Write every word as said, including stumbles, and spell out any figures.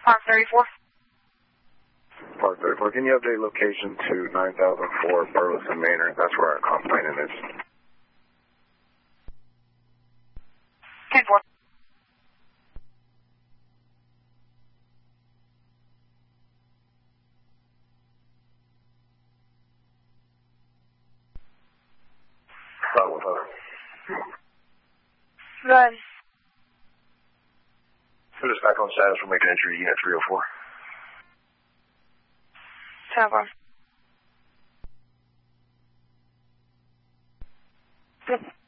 Park thirty-four. Park thirty-four. Can you update location to nine thousand four Burleson Manor? That's where our complainant is. ten four. Oh, with her. Good. Put us back on status. We're making entry unit three oh four. ten four. Good.